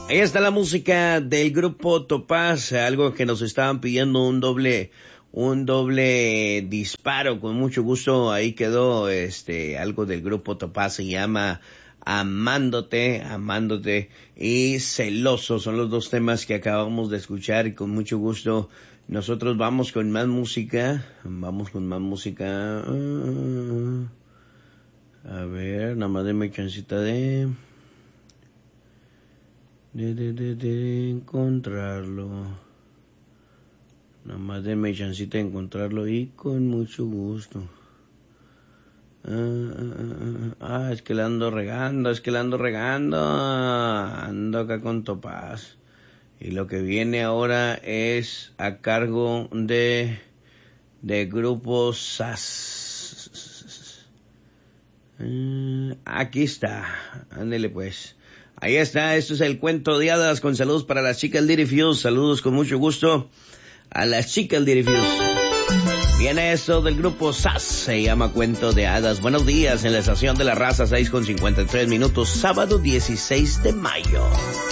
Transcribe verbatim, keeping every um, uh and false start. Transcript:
Ahí está la música del grupo Topaz, algo que nos estaban pidiendo, un doble, un doble disparo, con mucho gusto. Ahí quedó, este, algo del grupo Topaz, se llama Amándote, Amándote y Celoso, son los dos temas que acabamos de escuchar, y con mucho gusto nosotros vamos con más música, vamos con más música. A ver, nada más denme chancita de... De, de, de, de encontrarlo. Nada más denme chancita de encontrarlo y con mucho gusto. Ah, ah, ah, ah, es que la ando regando, es que la ando regando. Ando acá con Topaz. Y lo que viene ahora es a cargo de, de Grupo S A S. Ah, aquí está. Ándele pues. Ahí está, esto es el cuento de hadas, con saludos para las chicas Litty Fuse, saludos con mucho gusto a las chicas Litty Fuse. Viene esto del grupo S A S, se llama Cuento de Hadas. Buenos días en la estación de la raza, seis con cincuenta y tres minutos, sábado dieciséis de mayo.